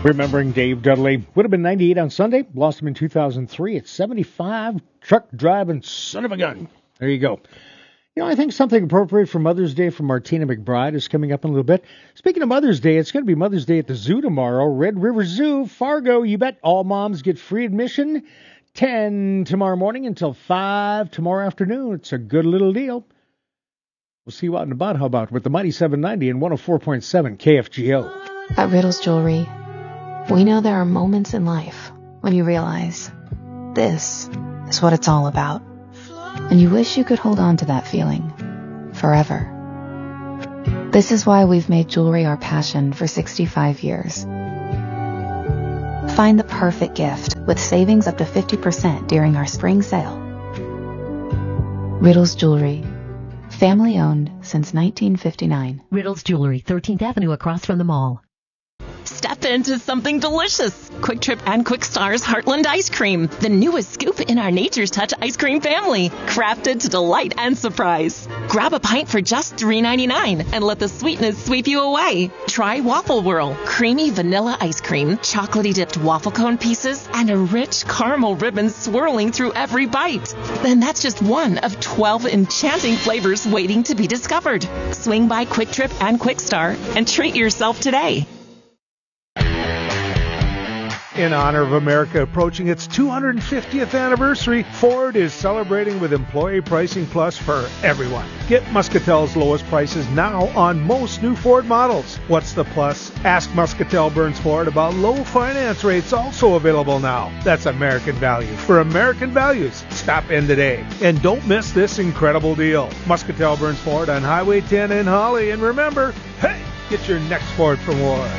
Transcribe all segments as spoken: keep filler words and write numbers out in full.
Remembering Dave Dudley. Would have been ninety-eight on Sunday. Lost him in two thousand three at seventy-five. Truck driving son of a gun. There you go. You know, I think something appropriate for Mother's Day from Martina McBride is coming up in a little bit. Speaking of Mother's Day, it's going to be Mother's Day at the zoo tomorrow. Red River Zoo, Fargo. You bet all moms get free admission. ten tomorrow morning until five tomorrow afternoon. It's a good little deal. We'll see you out and about. How about with the Mighty seven ninety and one oh four point seven K F G O. At Riddles Jewelry, we know there are moments in life when you realize this is what it's all about. And you wish you could hold on to that feeling forever. This is why we've made jewelry our passion for sixty-five years. Find the perfect gift with savings up to fifty percent during our spring sale. Riddles Jewelry. Family owned since nineteen fifty-nine. Riddles Jewelry, thirteenth Avenue across from the mall. Step into something delicious. Quick Trip and Quick Star's Heartland Ice Cream, the newest scoop in our Nature's Touch ice cream family, crafted to delight and surprise. Grab a pint for just three ninety-nine and let the sweetness sweep you away. Try Waffle Whirl, creamy vanilla ice cream, chocolatey dipped waffle cone pieces, and a rich caramel ribbon swirling through every bite. Then that's just one of twelve enchanting flavors waiting to be discovered. Swing by Quick Trip and Quick Star and treat yourself today. In honor of America approaching its two hundred fiftieth anniversary, Ford is celebrating with Employee Pricing Plus for everyone. Get Muscatel's lowest prices now on most new Ford models. What's the plus? Ask Muscatel Burns Ford about low finance rates also available now. That's American value for American values. Stop in today. And don't miss this incredible deal. Muscatel Burns Ford on Highway ten in Holly. And remember, hey, get your next Ford from Ward.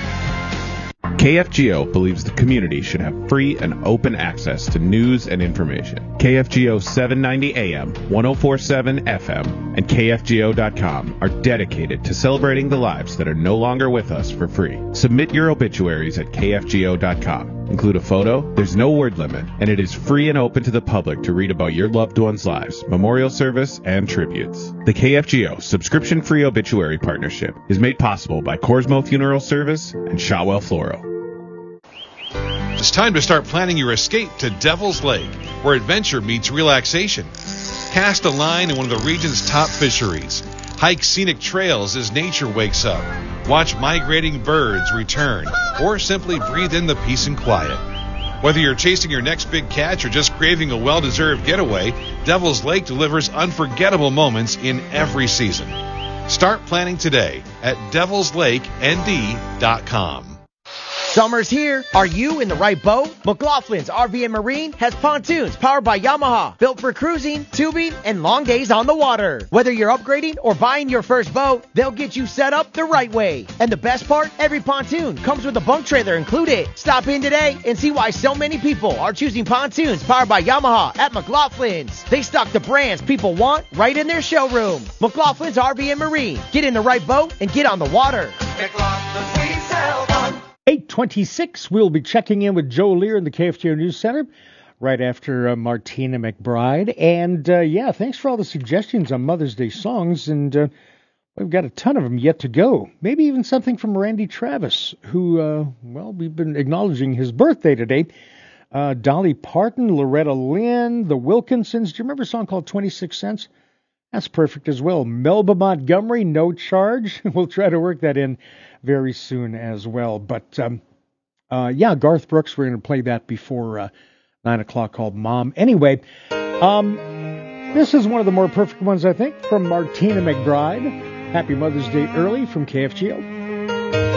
K F G O believes the community should have free and open access to news and information. K F G O seven ninety A M, one oh four point seven F M, and K F G O dot com are dedicated to celebrating the lives that are no longer with us for free. Submit your obituaries at K F G O dot com. Include a photo, there's no word limit, and it is free and open to the public to read about your loved ones' lives, memorial service, and tributes. The K F G O subscription-free obituary partnership is made possible by Corsmo Funeral Service and Shotwell Floral. It's time to start planning your escape to Devil's Lake, where adventure meets relaxation. Cast a line in one of the region's top fisheries. Hike scenic trails as nature wakes up. Watch migrating birds return, or simply breathe in the peace and quiet. Whether you're chasing your next big catch or just craving a well-deserved getaway, Devil's Lake delivers unforgettable moments in every season. Start planning today at devils lake n d dot com. Summer's here. Are you in the right boat? McLaughlin's R V and Marine has pontoons powered by Yamaha, built for cruising, tubing, and long days on the water. Whether you're upgrading or buying your first boat, they'll get you set up the right way. And the best part, every pontoon comes with a bunk trailer included. Stop in today and see why so many people are choosing pontoons powered by Yamaha at McLaughlin's. They stock the brands people want right in their showroom. McLaughlin's R V and Marine. Get in the right boat and get on the water. McLaughlin's, we sell fun. eight twenty-six, we'll be checking in with Joe Lear in the K F G O News Center right after uh, Martina McBride. And, uh, yeah, thanks for all the suggestions on Mother's Day songs. And uh, we've got a ton of them yet to go. Maybe even something from Randy Travis, who, uh, well, we've been acknowledging his birthday today. Uh, Dolly Parton, Loretta Lynn, the Wilkinsons. Do you remember a song called twenty-six cents? That's perfect as well. Melba Montgomery, No Charge. We'll try to work that in very soon as well. But, um, uh, yeah, Garth Brooks, we're going to play that before uh, nine o'clock called Mom. Anyway, um, this is one of the more perfect ones, I think, from Martina McBride. Happy Mother's Day early from K F G O.